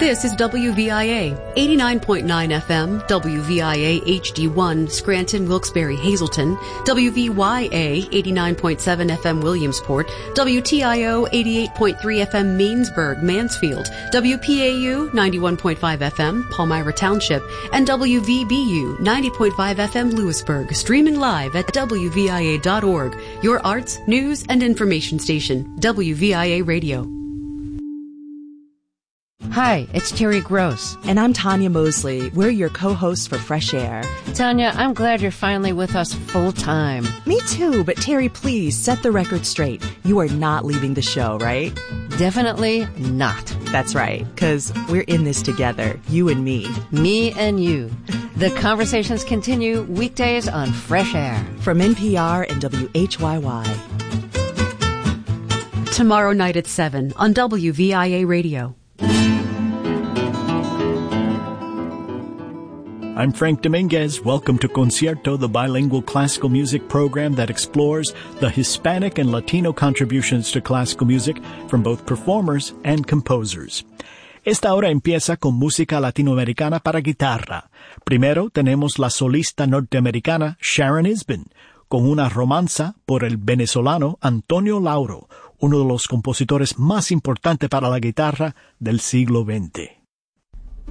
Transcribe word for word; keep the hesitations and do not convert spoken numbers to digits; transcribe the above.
This is W V I A, eighty-nine point nine F M, W V I A H D one, Scranton, Wilkes-Barre, Hazleton, W V Y A, eighty-nine point seven F M, Williamsport, W T I O, eighty-eight point three F M, Mainsburg, Mansfield, W P A U, ninety-one point five F M, Palmyra Township, and W V B U, ninety point five F M, Lewisburg, streaming live at W V I A dot org, your arts, news, and information station, W V I A Radio. Hi, it's Terry Gross. And I'm Tanya Mosley. We're your co-hosts for Fresh Air. Tanya, I'm glad you're finally with us full-time. Me too, but Terry, please set the record straight. You are not leaving the show, right? Definitely not. That's right, because we're in this together, you and me. Me and you. The conversations continue weekdays on Fresh Air. From N P R and W H Y Y. Tomorrow night at seven on W V I A Radio. I'm Frank Dominguez. Welcome to Concierto, the bilingual classical music program that explores the Hispanic and Latino contributions to classical music from both performers and composers. Esta hora empieza con música latinoamericana para guitarra. Primero tenemos la solista norteamericana Sharon Isbin, con una romanza por el venezolano Antonio Lauro, uno de los compositores más importantes para la guitarra del siglo veinte.